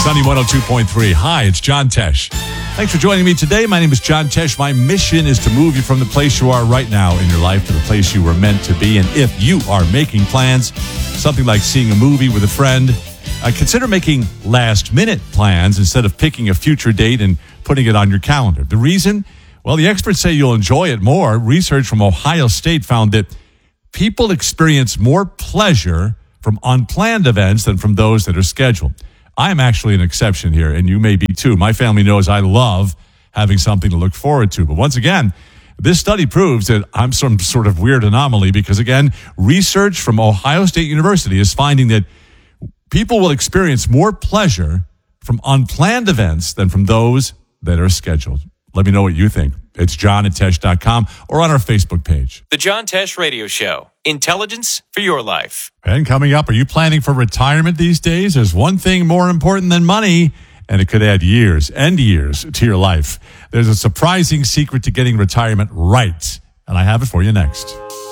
Sunny 102.3. Hi, it's John Tesh. Thanks for joining me today. My name is John Tesh. My mission is to move you from the place you are right now in your life to the place you were meant to be. And if you are making plans, something like seeing a movie with a friend, consider making last-minute plans instead of picking a future date and putting it on your calendar. The reason? Well, the experts say you'll enjoy it more. Research from Ohio State found that people experience more pleasure from unplanned events than from those that are scheduled. I am actually an exception here, and you may be too. My family knows I love having something to look forward to. But once again, this study proves that I'm some sort of weird anomaly because, again, research from Ohio State University is finding that people will experience more pleasure from unplanned events than from those that are scheduled. Let me know what you think. It's john@tesh.com or on our Facebook page. The John Tesh Radio Show. Intelligence for your life. And coming up, are you planning for retirement these days? There's one thing more important than money, and it could add years and years to your life. There's a surprising secret to getting retirement right, and I have it for you next.